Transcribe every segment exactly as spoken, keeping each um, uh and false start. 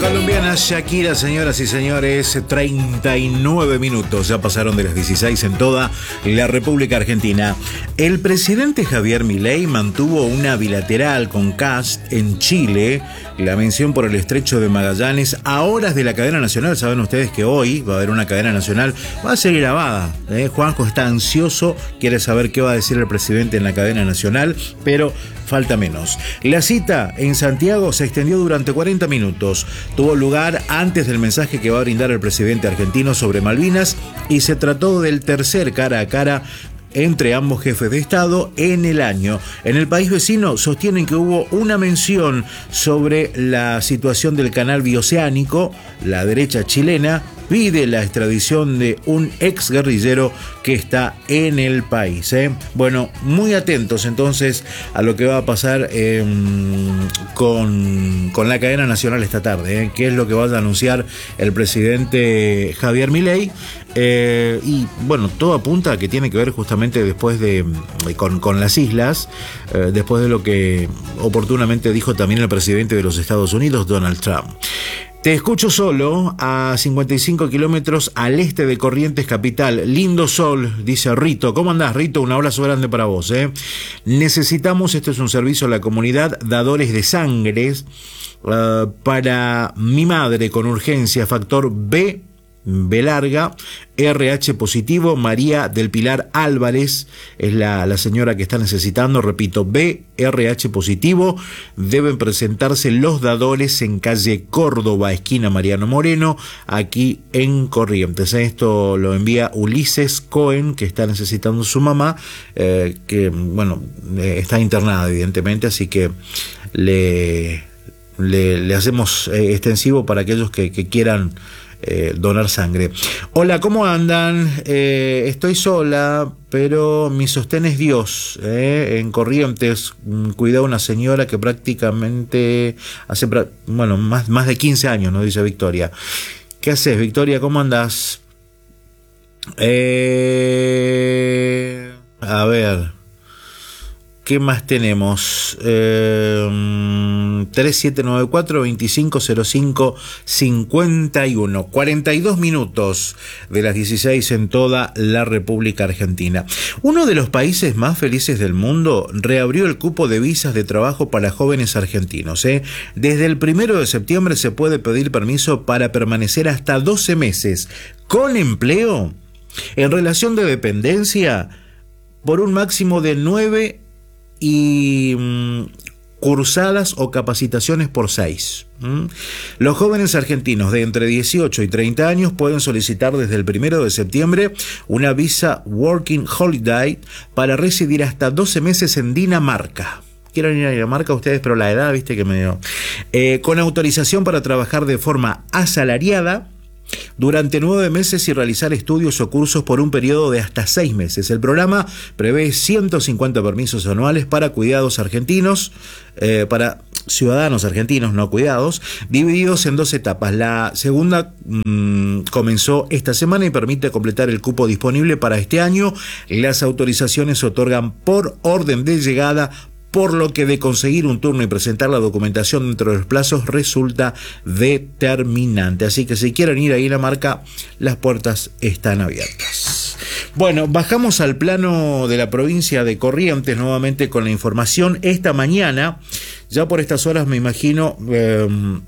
colombiana Shakira, señoras y señores, treinta y nueve minutos ya pasaron de las dieciséis en toda la República Argentina. El presidente Javier Milei mantuvo una bilateral con Kast en Chile, la mención por el estrecho de Magallanes a horas de la cadena nacional. Saben ustedes que hoy va a haber una cadena nacional, va a ser grabada. ¿eh? Juanjo está ansioso, quiere saber qué va a decir el presidente en la cadena nacional, pero falta menos. La cita en Santiago se extendió durante cuarenta minutos. Tuvo lugar antes del mensaje que va a brindar el presidente argentino sobre Malvinas y se trató del tercer cara a cara entre ambos jefes de Estado en el año. En el país vecino sostienen que hubo una mención sobre la situación del canal bioceánico. La derecha chilena pide la extradición de un ex guerrillero que está en el país. ¿eh? Bueno, muy atentos entonces a lo que va a pasar eh, con, con la cadena nacional esta tarde. ¿eh? ¿Qué es lo que va a anunciar el presidente Javier Milei? Eh, y bueno, todo apunta a que tiene que ver justamente después de con, con las islas, eh, después de lo que oportunamente dijo también el presidente de los Estados Unidos, Donald Trump. Te escucho solo a cincuenta y cinco kilómetros al este de Corrientes capital. Lindo sol, dice Rito. ¿Cómo andás, Rito? Un abrazo grande para vos. ¿eh? Necesitamos, esto es un servicio a la comunidad, dadores de sangre uh, para mi madre con urgencia, factor B, B larga, R H positivo. María del Pilar Álvarez es la, la señora que está necesitando, repito, B, R H positivo. Deben presentarse los dadores en calle Córdoba, esquina Mariano Moreno, aquí en Corrientes. Esto lo envía Ulises Cohen, que está necesitando su mamá, eh, que bueno, eh, está internada evidentemente, así que le, le, le hacemos eh, extensivo para aquellos que, que quieran Eh, donar sangre. Hola, ¿cómo andan? Eh, estoy sola, pero mi sostén es Dios. Eh, en Corrientes cuida a una señora que prácticamente hace, bueno, más, más de quince años, ¿no? Dice Victoria. ¿Qué haces, Victoria? ¿Cómo andás? Eh, a ver, ¿qué más tenemos? Eh, tres siete nueve cuatro, dos cinco cero cinco, cinco uno. cuarenta y dos minutos de las dieciséis en toda la República Argentina. Uno de los países más felices del mundo reabrió el cupo de visas de trabajo para jóvenes argentinos. ¿eh? Desde el primero de septiembre se puede pedir permiso para permanecer hasta doce meses con empleo en relación de dependencia por un máximo de nueve y mmm, cursadas o capacitaciones por seis. ¿Mm? Los jóvenes argentinos de entre dieciocho y treinta años pueden solicitar desde el primero de septiembre una visa Working Holiday para residir hasta doce meses en Dinamarca. Quieren ir a Dinamarca ustedes, pero la edad, viste que me dio. Eh, con autorización para trabajar de forma asalariada durante nueve meses y realizar estudios o cursos por un periodo de hasta seis meses. El programa prevé ciento cincuenta permisos anuales para cuidados argentinos, eh, para ciudadanos argentinos no cuidados, divididos en dos etapas. La segunda mmm, comenzó esta semana y permite completar el cupo disponible para este año. Las autorizaciones se otorgan por orden de llegada, por lo que de conseguir un turno y presentar la documentación dentro de los plazos resulta determinante. Así que si quieren ir a Dinamarca, las puertas están abiertas. Bueno, bajamos al plano de la provincia de Corrientes nuevamente con la información. Esta mañana, ya por estas horas me imagino, eh,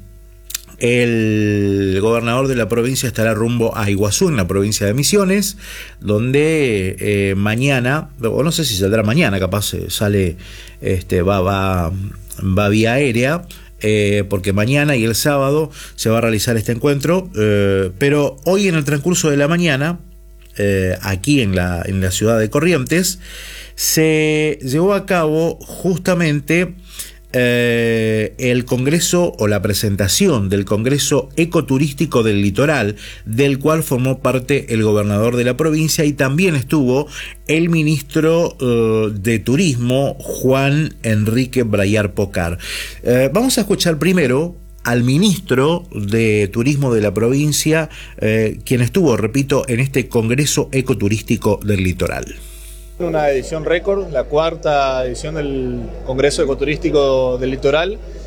el gobernador de la provincia estará rumbo a Iguazú, en la provincia de Misiones, donde eh, mañana, o no sé si saldrá mañana, capaz eh, sale, este, va, va, va vía aérea, eh, porque mañana y el sábado se va a realizar este encuentro, eh, pero hoy en el transcurso de la mañana, eh, aquí en la, en la ciudad de Corrientes, se llevó a cabo justamente Eh, el congreso o la presentación del Congreso Ecoturístico del Litoral, del cual formó parte el gobernador de la provincia y también estuvo el ministro eh, de Turismo, Juan Enrique Brayar Pocar. Eh, vamos a escuchar primero al ministro de Turismo de la provincia, eh, quien estuvo, repito, en este Congreso Ecoturístico del Litoral. Una edición récord, la cuarta edición del Congreso Ecoturístico del Litoral,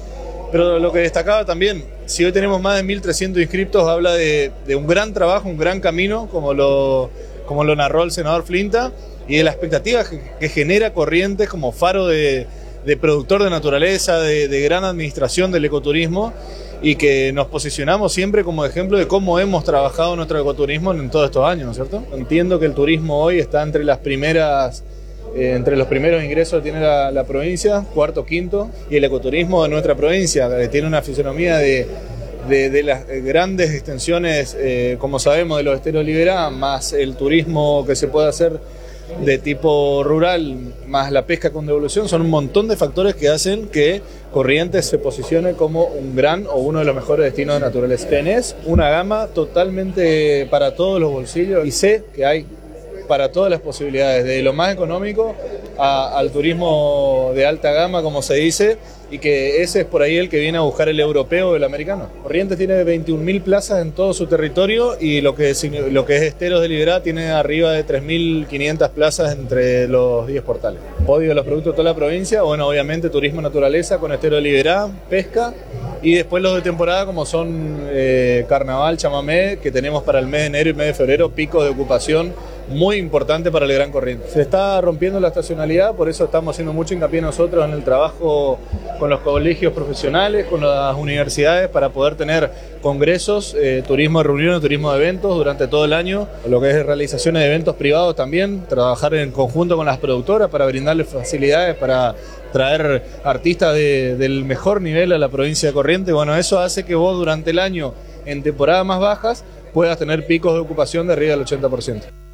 Pero lo que destacaba también, si hoy tenemos más de mil trescientos inscriptos, habla de, de un gran trabajo, un gran camino, como lo, como lo narró el senador Flinta, y de la expectativa que, que genera Corrientes como faro de, de productor de naturaleza, de, de gran administración del ecoturismo, y que nos posicionamos siempre como ejemplo de cómo hemos trabajado nuestro ecoturismo en todos estos años, ¿no es cierto? Entiendo que el turismo hoy está entre las primeras, eh, entre los primeros ingresos que tiene la, la provincia, cuarto, quinto, y el ecoturismo de nuestra provincia, que tiene una fisonomía de, de, de las grandes extensiones, eh, como sabemos, de los esteros Liberá, más el turismo que se puede hacer de tipo rural, más la pesca con devolución, son un montón de factores que hacen que Corrientes se posicione como un gran o uno de los mejores destinos de naturaleza. Tenés una gama totalmente para todos los bolsillos y sé que hay para todas las posibilidades, de lo más económico a, al turismo de alta gama, como se dice, y que ese es por ahí el que viene a buscar el europeo o el americano. Corrientes tiene veintiún mil plazas en todo su territorio y lo que, lo que es Esteros de Liberá tiene arriba de tres mil quinientas plazas entre los diez portales. Podio de los productos de toda la provincia, bueno, obviamente turismo naturaleza con Esteros de Liberá, pesca, y después los de temporada como son eh, carnaval, chamamé, que tenemos para el mes de enero y mes de febrero, picos de ocupación muy importante para el Gran Corrientes. Se está rompiendo la estacionalidad, por eso estamos haciendo mucho hincapié nosotros en el trabajo con los colegios profesionales, con las universidades, para poder tener congresos, eh, turismo de reuniones, turismo de eventos durante todo el año, lo que es realizaciones de eventos privados también, trabajar en conjunto con las productoras para brindarles facilidades, para traer artistas de, del mejor nivel a la provincia de Corrientes. Bueno, eso hace que vos durante el año, en temporadas más bajas, puedas tener picos de ocupación de arriba del ochenta por ciento.